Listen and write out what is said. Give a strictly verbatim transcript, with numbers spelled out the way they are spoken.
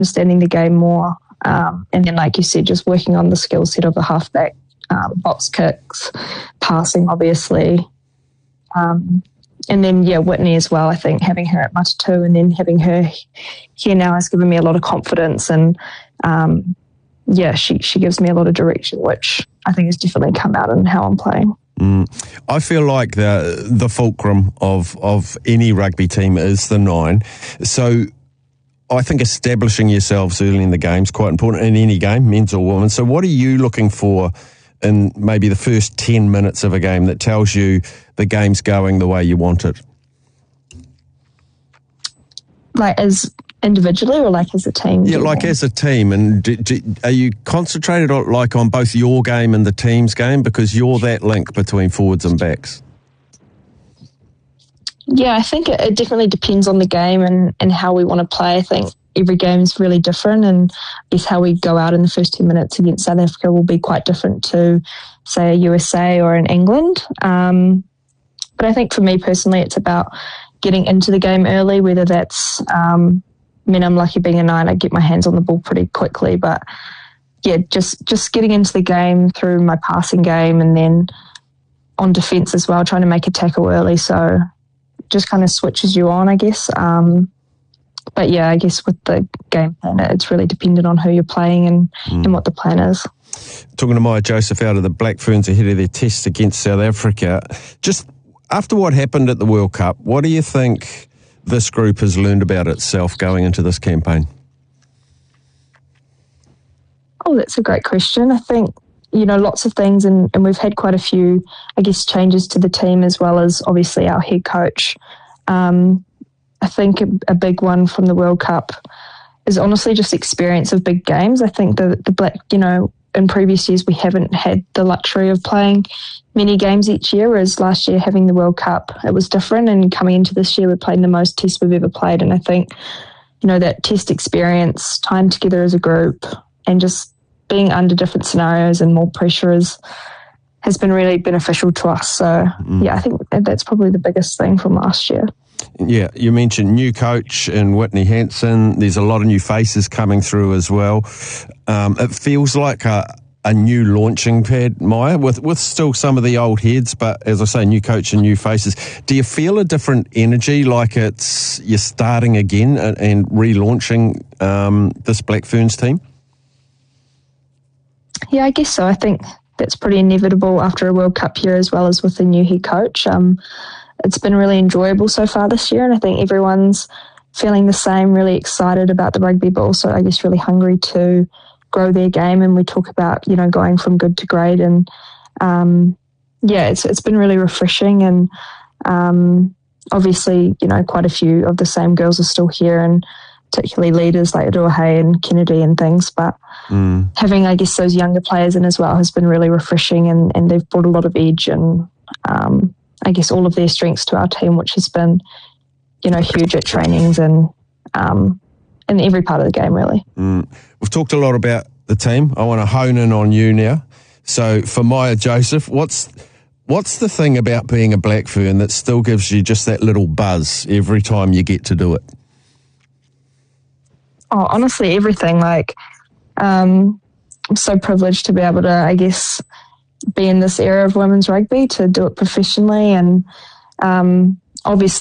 understanding the game more. Um, and then, like you said, just working on the skill set of the halfback, um, box kicks, passing, obviously. Um, and then, yeah, Whitney as well. I think having her at Matatu and then having her here now has given me a lot of confidence. And, um, yeah, she, she gives me a lot of direction, which I think has definitely come out in how I'm playing. Mm. I feel like the the fulcrum of, of any rugby team is the nine. So I think establishing yourselves early in the game is quite important in any game, men's or women's. So what are you looking for in maybe the first ten minutes of a game that tells you the game's going the way you want it? Like as individually or like as a team? Yeah, like as a team. And do, do, are you concentrated on, like on both your game and the team's game? Because you're that link between forwards and backs. Yeah, I think it, it definitely depends on the game and, and how we want to play. I think every game is really different, and I guess how we go out in the first ten minutes against South Africa will be quite different to, say, a U S A or in England. Um, but I think for me personally, it's about getting into the game early, whether that's, um, I mean, I'm lucky being a nine, I get my hands on the ball pretty quickly, but yeah, just, just getting into the game through my passing game and then on defence as well, trying to make a tackle early. So just kind of switches you on, I guess. Um, but yeah, I guess with the game plan, it's really dependent on who you're playing and, mm. and what the plan is. Talking to Maya Joseph out of the Black Ferns ahead of their test against South Africa, just after what happened at the World Cup, what do you think this group has learned about itself going into this campaign? Oh, that's a great question. I think, you know, lots of things, and, and we've had quite a few, I guess, changes to the team as well as obviously our head coach. Um, I think a, a big one from the World Cup is honestly just experience of big games. I think the, the Black, you know, in previous years we haven't had the luxury of playing many games each year, whereas last year having the World Cup, it was different, and coming into this year we're playing the most tests we've ever played. And I think, you know, that test experience, time together as a group and just being under different scenarios and more pressure is, has been really beneficial to us. So, mm. yeah, I think that's probably the biggest thing from last year. Yeah, you mentioned new coach in Whitney Hansen. There's a lot of new faces coming through as well. Um, it feels like a, a new launching pad, Maya, with, with still some of the old heads, but as I say, new coach and new faces. Do you feel a different energy, like it's you're starting again and, and relaunching um, this Black Ferns team? Yeah, I guess so. I think that's pretty inevitable after a World Cup year as well as with a new head coach. Um, it's been really enjoyable so far this year, and I think everyone's feeling the same, really excited about the rugby, but also I guess really hungry to grow their game. And we talk about, you know, going from good to great, and um, yeah, it's it's been really refreshing. And um, obviously, you know, quite a few of the same girls are still here, and particularly leaders like Ruahei and Kennedy and things, but mm. having, I guess, those younger players in as well has been really refreshing, and, and they've brought a lot of edge and um, I guess all of their strengths to our team, which has been, you know, huge at trainings and um, in every part of the game, really. Mm. We've talked a lot about the team. I want to hone in on you now. So for Maya Joseph, what's what's the thing about being a Black Fern that still gives you just that little buzz every time you get to do it? Oh, honestly, everything. Like, um, I'm so privileged to be able to, I guess, be in this era of women's rugby, to do it professionally, and um, obviously